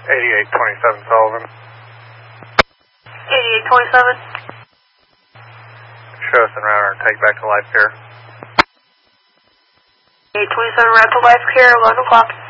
8827 Sullivan. 8827. Show us en route and take back to life care. 827 route to life care, 11 o'clock.